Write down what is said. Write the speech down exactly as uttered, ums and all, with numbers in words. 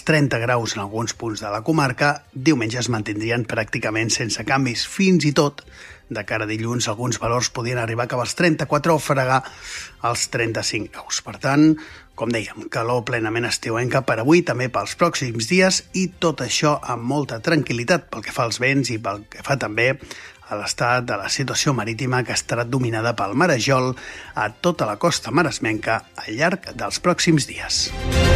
als trenta graus en alguns punts de la comarca, diumenge es mantindrien pràcticament sense canvis. Fins i tot, de cara a dilluns, alguns valors podien arribar cap als trenta-quatre o fregar els trenta-cinc graus. Per tant, com dèiem, calor plenament estiuenca per avui, també pels pròxims dies, i tot això amb molta tranquil·litat pel que fa als vents i pel que fa també a l'estat de la situació marítima, que estarà dominada pel marejol a tota la costa maresmenca al llarg dels pròxims dies.